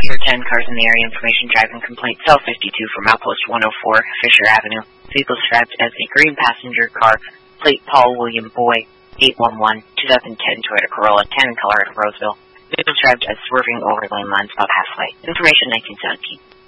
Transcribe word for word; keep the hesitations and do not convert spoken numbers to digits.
Here ten cars in the area. Information driving complaint cell fifty-two from Outpost one oh four, Fisher Avenue. Vehicle described as a green passenger car, plate Paul William Boy, eight one one, twenty ten Toyota Corolla, tan in color, at Roseville. Vehicle described as swerving over lane lines about halfway. Information nineteen seventeen.